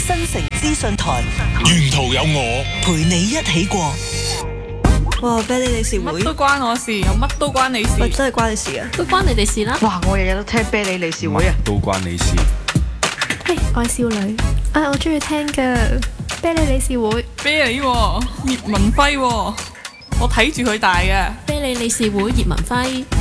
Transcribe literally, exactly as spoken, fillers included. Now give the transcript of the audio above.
新城資訊台， 沿途有我陪你一起過。哇！啤梨理事會乜都關我事，又乜都關你事。 喂，真係關你事啊？ 都關你哋事啦。 哇！我日日都聽啤梨理事會啊， 都關你事。 嘿，我係少女，啊，我中意聽㗎啤梨理事會。 啤梨喎，葉文輝喎，我睇住佢大嘅。 啤梨理事會葉文輝。